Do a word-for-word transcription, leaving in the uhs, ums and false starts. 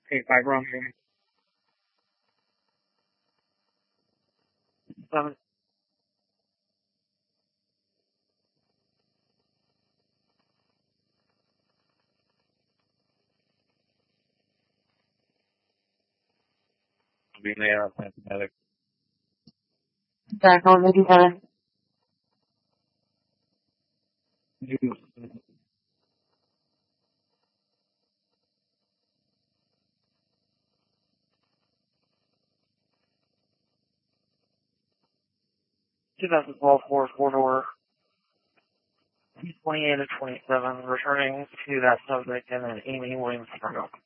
Okay, five rounds in. Seven. Being there, sympathetic. Back on eighty-seven. twenty twelve Ford four-door, twenty-eight to twenty-seven, returning to that subject in an Amy Williams Chicago.